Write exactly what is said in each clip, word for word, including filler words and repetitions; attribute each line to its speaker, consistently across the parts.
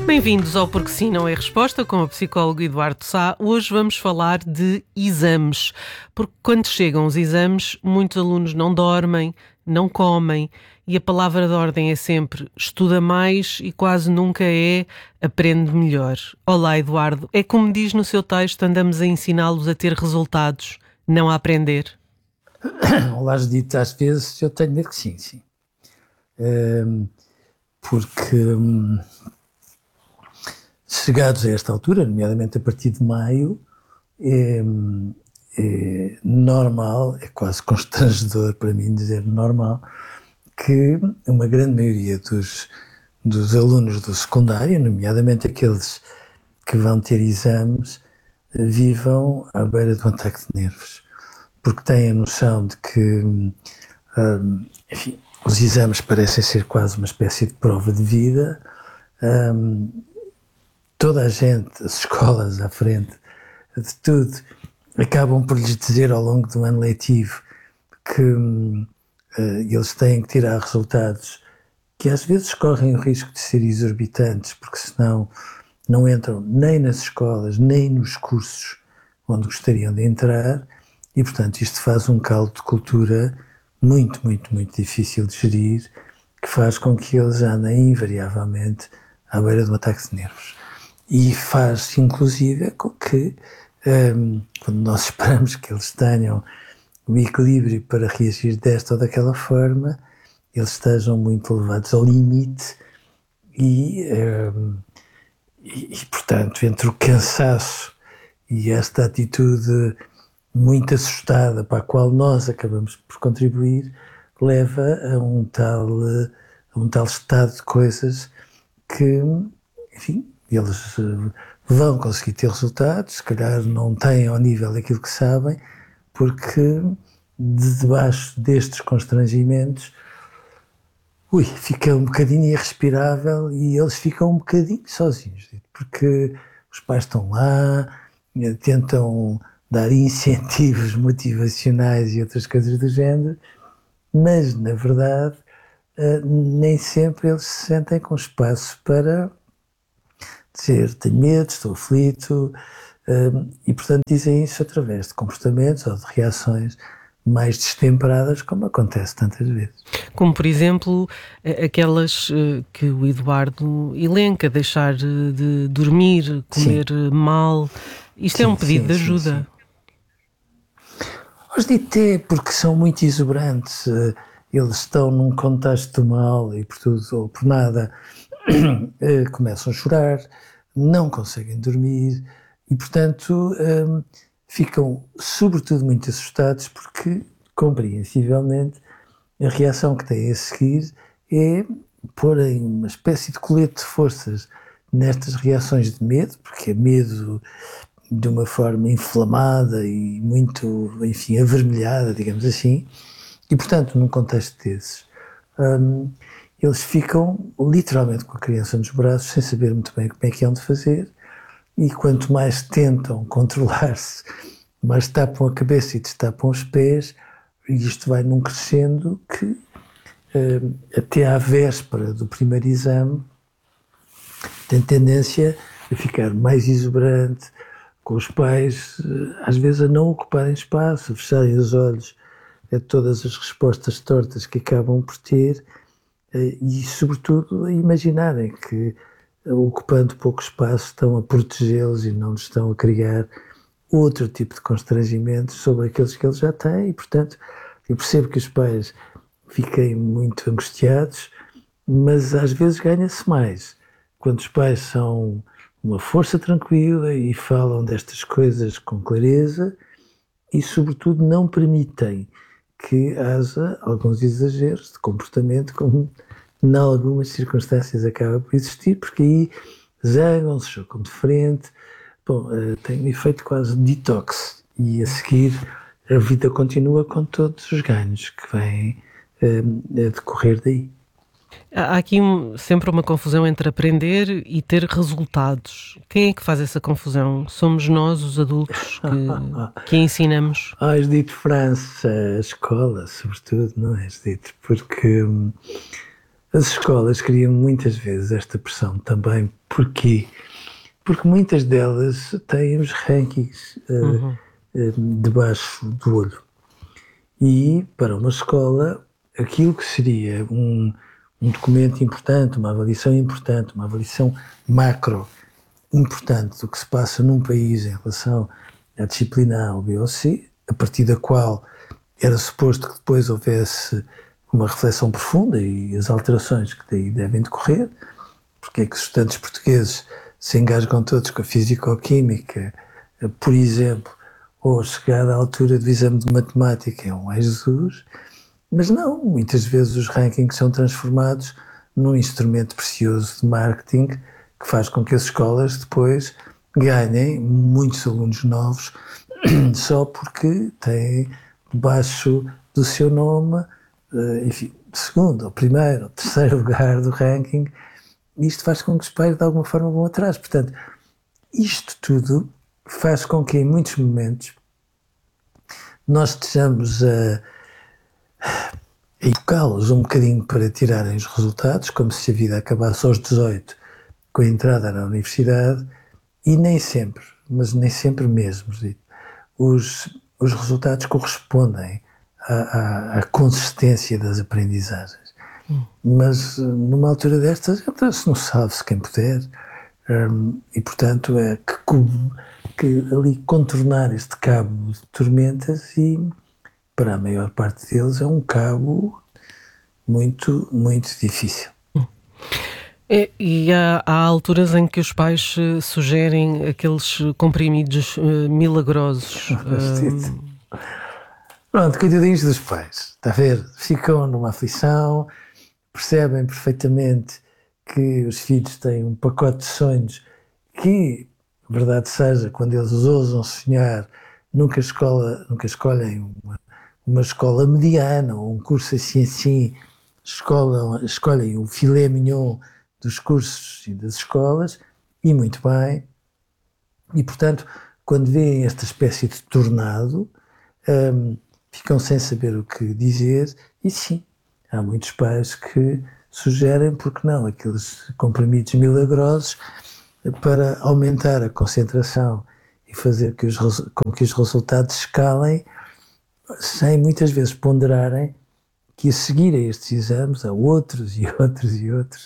Speaker 1: Bem-vindos ao Porque Sim Não é Resposta, com o psicólogo Eduardo Sá. Hoje vamos falar de exames, porque quando chegam os exames, muitos alunos não dormem, não comem, e a palavra de ordem é sempre estuda mais e quase nunca é aprende melhor. Olá, Eduardo. É como diz no seu texto, andamos a ensiná-los a ter resultados, não a aprender.
Speaker 2: Olá, Judite, às vezes eu tenho medo que sim, sim. Um, porque um, chegados a esta altura, nomeadamente a partir de maio, é, é normal, é quase constrangedor para mim dizer normal, que uma grande maioria dos, dos alunos do secundário, nomeadamente aqueles que vão ter exames, vivam à beira de um ataque de nervos. Porque têm a noção de que, um, enfim, os exames parecem ser quase uma espécie de prova de vida. Um, toda a gente, as escolas à frente de tudo, acabam por lhes dizer ao longo do ano letivo que um, uh, eles têm que tirar resultados que às vezes correm o risco de ser exorbitantes, porque senão não entram nem nas escolas, nem nos cursos onde gostariam de entrar. E, portanto, isto faz um caldo de cultura muito, muito, muito difícil de gerir, que faz com que eles andem invariavelmente à beira de um ataque de nervos. E faz, inclusive, com que, um, quando nós esperamos que eles tenham o equilíbrio para reagir desta ou daquela forma, eles estejam muito levados ao limite e, um, e, e, portanto, entre o cansaço e esta atitude muito assustada, para a qual nós acabamos por contribuir, leva a um tal, a um tal estado de coisas que, enfim, eles vão conseguir ter resultados, se calhar não têm ao nível daquilo que sabem, porque de debaixo destes constrangimentos, ui, fica um bocadinho irrespirável e eles ficam um bocadinho sozinhos, porque os pais estão lá, tentam dar incentivos motivacionais e outras coisas do género, mas, na verdade, nem sempre eles se sentem com espaço para dizer tenho medo, estou aflito, e, portanto, dizem isso através de comportamentos ou de reações mais destemperadas, como acontece tantas vezes.
Speaker 1: Como, por exemplo, aquelas que o Eduardo elenca, deixar de dormir, comer sim. mal. Isto sim, é um pedido sim, de ajuda. Sim, sim.
Speaker 2: Os de I T, porque são muito exuberantes, eles estão num contexto mal e por tudo ou por nada começam a chorar, não conseguem dormir e, portanto, ficam sobretudo muito assustados porque, compreensivelmente, a reação que têm a seguir é porem uma espécie de colete de forças nestas reações de medo, porque é medo de uma forma inflamada e muito, enfim, avermelhada, digamos assim, e, portanto, num contexto desses, um, eles ficam literalmente com a criança nos braços, sem saber muito bem como é que hão de fazer, e quanto mais tentam controlar-se, mais tapam a cabeça e destapam os pés, e isto vai num crescendo que, um, até à véspera do primeiro exame, tem tendência a ficar mais exuberante, com os pais, às vezes, a não ocuparem espaço, a fecharem os olhos a todas as respostas tortas que acabam por ter e, sobretudo, a imaginarem que, ocupando pouco espaço, estão a protegê-los e não lhes estão a criar outro tipo de constrangimentos sobre aqueles que eles já têm. E, portanto, eu percebo que os pais fiquem muito angustiados, mas às vezes ganha-se mais quando os pais são uma força tranquila e falam destas coisas com clareza e, sobretudo, não permitem que haja alguns exageros de comportamento, como em algumas circunstâncias acaba por existir, porque aí zangam-se, chocam de frente. Bom, tem um efeito quase de detox e a seguir a vida continua com todos os ganhos que vêm a decorrer daí.
Speaker 1: Há aqui sempre uma confusão entre aprender e ter resultados. Quem é que faz essa confusão? Somos nós, os adultos, que, que ensinamos?
Speaker 2: Ah, és dito França, a escola, sobretudo, não és dito? Porque hum, as escolas criam muitas vezes esta pressão também Porquê? Porque muitas delas têm os rankings uh,
Speaker 1: uhum.
Speaker 2: uh, debaixo do olho. E para uma escola, aquilo que seria um, um documento importante, uma avaliação importante, uma avaliação macro importante do que se passa num país em relação à disciplina A ou B ou C, a partir da qual era suposto que depois houvesse uma reflexão profunda e as alterações que daí devem decorrer, porque é que os estudantes portugueses se engasgam todos com a físico-química, por exemplo, ou chegada à altura do exame de matemática é um ai Jesus, mas não, muitas vezes os rankings são transformados num instrumento precioso de marketing que faz com que as escolas depois ganhem muitos alunos novos só porque têm debaixo do seu nome, enfim, segundo, ou primeiro, ou terceiro lugar do ranking. Isto faz com que os pais de alguma forma vão atrás. Portanto, isto tudo faz com que em muitos momentos nós estejamos a, a educá-los um bocadinho para tirarem os resultados, como se a vida acabasse aos dezoito com a entrada na universidade, e nem sempre, mas nem sempre mesmo, os, os resultados correspondem à, à, à consistência das aprendizagens. Hum. Mas numa altura destas, entra-se no salve-se quem puder, um, e portanto é que, que ali contornar este cabo de tormentas, e para a maior parte deles é um cabo muito, muito difícil.
Speaker 1: Hum. E, e há, há alturas em que os pais uh, sugerem aqueles comprimidos uh, milagrosos.
Speaker 2: um... Pronto, coitadinhos dos pais, está a ver? Ficam numa aflição, percebem perfeitamente que os filhos têm um pacote de sonhos que, verdade seja, quando eles ousam sonhar, nunca, escola, nunca escolhem uma, uma escola mediana ou um curso assim assim, escola, escolhem o filé mignon dos cursos e das escolas, e muito bem. E, portanto, quando veem esta espécie de tornado, um, ficam sem saber o que dizer, e sim, há muitos pais que sugerem, porque não, aqueles comprimidos milagrosos para aumentar a concentração e fazer que os, com que os resultados escalem, sem muitas vezes ponderarem que a seguir a estes exames há outros e outros e outros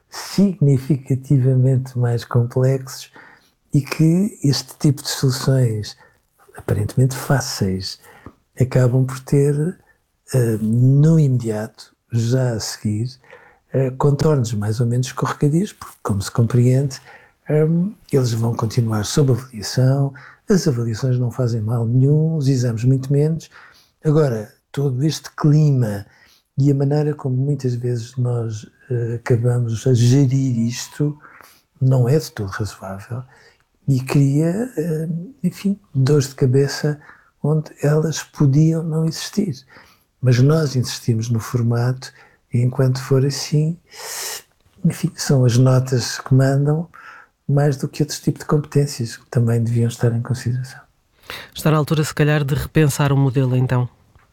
Speaker 2: significativamente mais complexos, e que este tipo de soluções aparentemente fáceis acabam por ter uh, no imediato, já a seguir, uh, contornos mais ou menos escorregadios, porque, como se compreende, um, eles vão continuar sob avaliação, as avaliações não fazem mal nenhum, os exames muito menos. Agora, todo este clima e a maneira como muitas vezes nós uh, acabamos a gerir isto não é de todo razoável, e cria, uh, enfim, dores de cabeça onde elas podiam não existir. Mas nós insistimos no formato, e enquanto for assim, enfim, são as notas que mandam, mais do que outros tipos de competências que também deviam estar em consideração.
Speaker 1: Está na altura, se calhar, de repensar o modelo, então?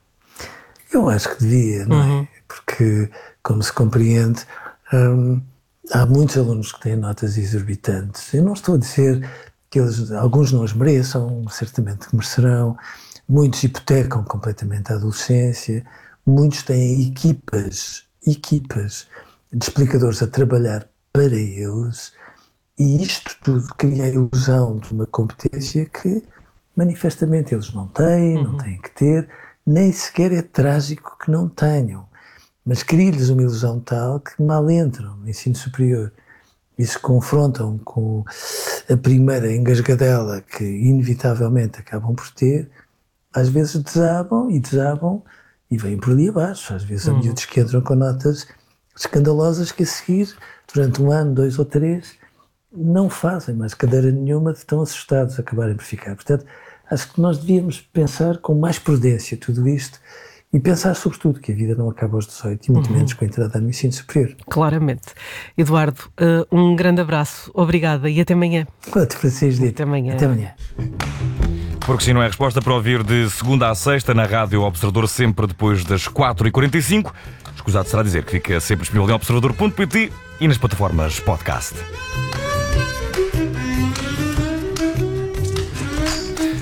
Speaker 2: Eu acho que devia, não
Speaker 1: uhum.
Speaker 2: é? Porque, como se compreende, hum, há muitos alunos que têm notas exorbitantes. Eu não estou a dizer que eles, alguns não as mereçam, certamente que merecerão. Muitos hipotecam completamente a adolescência. Muitos têm equipas, equipas de explicadores a trabalhar para eles. E isto tudo cria a ilusão de uma competência que, manifestamente, eles não têm, uhum. não têm que ter. Nem sequer é trágico que não tenham, mas cria-lhes uma ilusão tal que mal entram no ensino superior e se confrontam com a primeira engasgadela que inevitavelmente acabam por ter, às vezes desabam e desabam e vêm por ali abaixo. Às vezes há
Speaker 1: uhum.
Speaker 2: miúdos que entram com notas escandalosas que a seguir, durante um ano, dois ou três, não fazem mais cadeira nenhuma de tão assustados a acabarem por ficar. Portanto, acho que nós devíamos pensar com mais prudência tudo isto e pensar sobretudo que a vida não acaba aos dezoito e muito uhum. menos com a entrada no ensino superior.
Speaker 1: Claramente. Eduardo, uh, um grande abraço, obrigada e até amanhã.
Speaker 2: Outro Francisco,
Speaker 1: até amanhã.
Speaker 2: Até amanhã.
Speaker 3: Porque sim, não é resposta para ouvir de segunda a sexta na Rádio Observador, sempre depois das quatro e quarenta e cinco. Escusado será dizer que fica sempre disponível em observador ponto pt e nas plataformas podcast.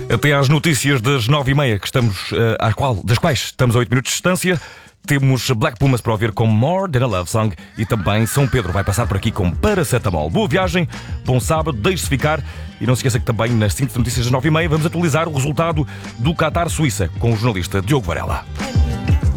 Speaker 3: Até às notícias das nove e meia, que estamos, uh, às qual, das quais estamos a oito minutos de distância, temos Black Pumas para ouvir com More Than a Love Song e também São Pedro vai passar por aqui com Paracetamol. Boa viagem, bom sábado, deixe-se ficar e não se esqueça que também nas cinco notícias das nove e meia vamos atualizar o resultado do Qatar-Suíça com o jornalista Diogo Varela.